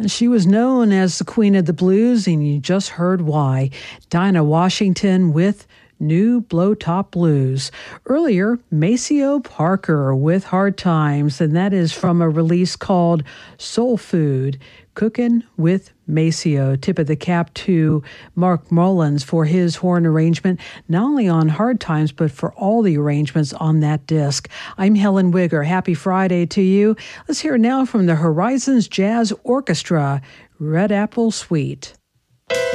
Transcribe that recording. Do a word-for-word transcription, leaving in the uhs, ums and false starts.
She was known as the Queen of the Blues, and you just heard why. Dinah Washington with New Blow Top Blues. Earlier, Maceo Parker with Hard Times, and that is from a release called Soul Food, Cookin' with Maceo. Tip of the cap to Mark Mullins for his horn arrangement, not only on Hard Times, but for all the arrangements on that disc. I'm Helen Wigger. Happy Friday to you. Let's hear now from the Horizons Jazz Orchestra, Red Apple Suite.